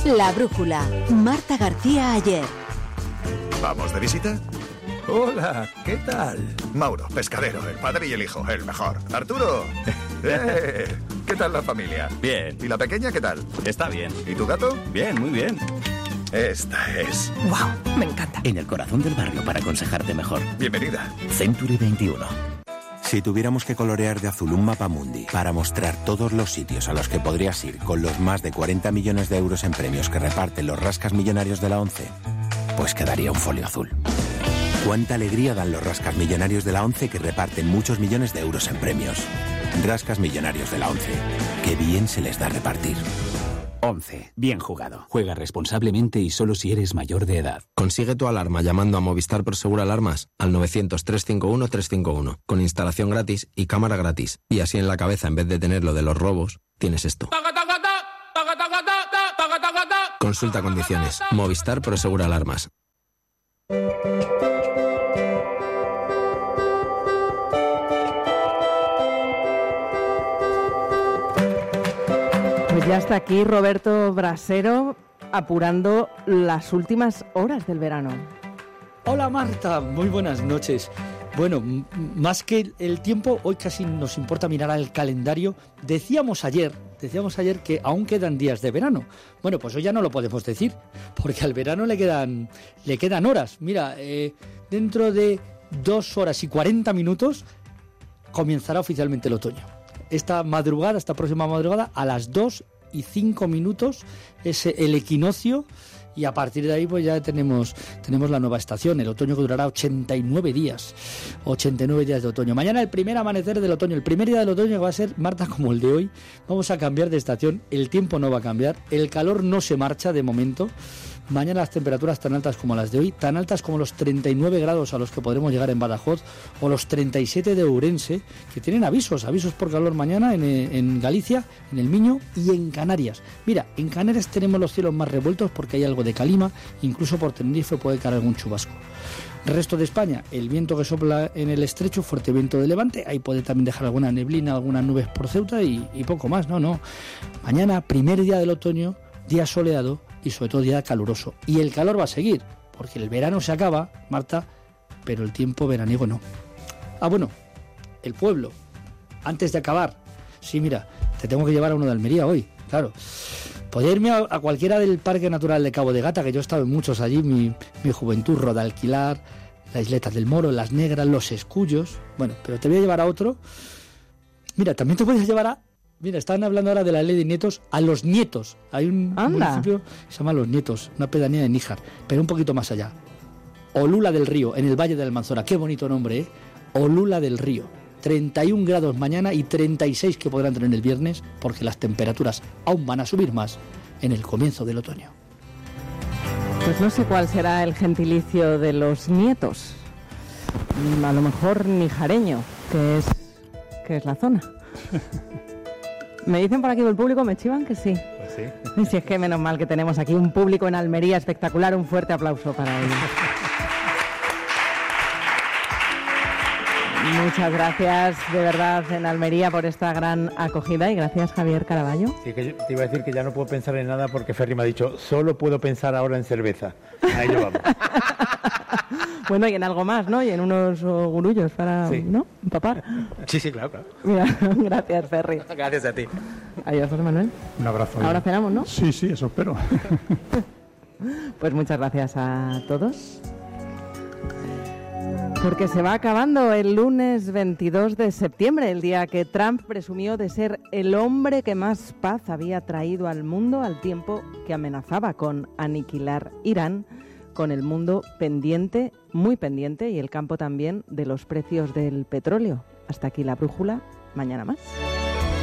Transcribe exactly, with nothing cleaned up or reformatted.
La Brújula, Marta García Aller. ¿Vamos de visita? Hola, ¿qué tal? Mauro, pescadero, el padre y el hijo, el mejor. Arturo, eh, ¿qué tal la familia? Bien. ¿Y la pequeña qué tal? Está bien. ¿Y tu gato? Bien, muy bien. Esta es. ¡Wow! Me encanta. En el corazón del barrio para aconsejarte mejor. Bienvenida. Century veintiuno. Si tuviéramos que colorear de azul un mapa mundi para mostrar todos los sitios a los que podrías ir con los más de cuarenta millones de euros en premios que reparten los rascas millonarios de la ONCE, pues quedaría un folio azul. Cuánta alegría dan los rascas millonarios de la ONCE que reparten muchos millones de euros en premios. Rascas millonarios de la ONCE. Qué bien se les da repartir. ONCE. Bien jugado. Juega responsablemente y solo si eres mayor de edad. Consigue tu alarma llamando a Movistar Prosegur Alarmas al novecientos, trescientos cincuenta y uno, trescientos cincuenta y uno, con instalación gratis y cámara gratis. Y así en la cabeza, en vez de tener lo de los robos, tienes esto. Consulta condiciones. Movistar Prosegur Alarmas. Pues ya está aquí Roberto Brasero apurando las últimas horas del verano. Hola Marta, muy buenas noches. Bueno, m- más que el tiempo, hoy casi nos importa mirar al calendario. Decíamos ayer, decíamos ayer que aún quedan días de verano. Bueno, pues hoy ya no lo podemos decir, porque al verano le quedan, le quedan horas. Mira, eh, dentro de dos horas y cuarenta minutos comenzará oficialmente el otoño. Esta madrugada, esta próxima madrugada, a las dos y cinco minutos es el equinoccio y a partir de ahí pues ya tenemos, tenemos la nueva estación, el otoño que durará ochenta y nueve días, ochenta y nueve días de otoño. Mañana el primer amanecer del otoño, el primer día del otoño que va a ser, Marta, como el de hoy. Vamos a cambiar de estación, el tiempo no va a cambiar, el calor no se marcha de momento. Mañana las temperaturas tan altas como las de hoy, tan altas como los treinta y nueve grados a los que podremos llegar en Badajoz o los treinta y siete de Ourense, que tienen avisos, avisos por calor mañana en, en Galicia, en el Miño y en Canarias. Mira, en Canarias tenemos los cielos más revueltos porque hay algo de calima, incluso por Tenerife puede caer algún chubasco. Resto de España, el viento que sopla en el estrecho, fuerte viento de levante, ahí puede también dejar alguna neblina, algunas nubes por Ceuta y, y poco más, no, no. Mañana, primer día del otoño, día soleado y sobre todo día caluroso. Y el calor va a seguir, porque el verano se acaba, Marta, pero el tiempo veraniego no. Ah, bueno, el pueblo, antes de acabar, sí, mira, te tengo que llevar a uno de Almería hoy, claro. Podría irme a, a cualquiera del Parque Natural de Cabo de Gata, que yo he estado en muchos allí, mi, mi juventud, Rodalquilar, la Isleta del Moro, Las Negras, Los Escullos. Bueno, pero te voy a llevar a otro. Mira, también te puedes llevar a... Mira, están hablando ahora de la ley de nietos, a Los Nietos. Hay un Anda. municipio que se llama Los Nietos, una pedanía de Níjar, pero un poquito más allá. Olula del Río, en el Valle de Almanzora. Qué bonito nombre, ¿eh? Olula del Río. treinta y un grados mañana y treinta y seis que podrán tener el viernes, porque las temperaturas aún van a subir más en el comienzo del otoño. Pues no sé cuál será el gentilicio de Los Nietos. A lo mejor nijareño, que es, que es la zona. Me dicen por aquí del público, me chivan que sí. Pues sí. Y si es que menos mal que tenemos aquí un público en Almería espectacular, un fuerte aplauso para ellos. Muchas gracias de verdad en Almería por esta gran acogida y gracias Javier Caraballo. Sí, que yo te iba a decir que ya no puedo pensar en nada porque Ferri me ha dicho, solo puedo pensar ahora en cerveza. A ello vamos. Bueno, y en algo más, ¿no? Y en unos oh, gurullos para, sí. ¿no? Empapar. Sí, sí, claro, claro. Mira, gracias, Ferri. Gracias a ti. Adiós, José Manuel. Un abrazo. Ahora cenamos, ¿no? Sí, sí, eso espero. Pues muchas gracias a todos. Porque se va acabando el lunes veintidós de septiembre, el día que Trump presumió de ser el hombre que más paz había traído al mundo, al tiempo que amenazaba con aniquilar Irán, con el mundo pendiente, muy pendiente, y el campo también de los precios del petróleo. Hasta aquí la brújula, mañana más.